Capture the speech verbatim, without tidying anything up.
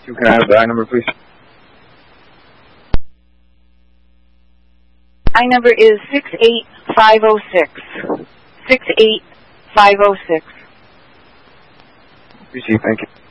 you. Can I have the I number, please? I number is six eight five oh six. six eight five oh six. Received, thank you.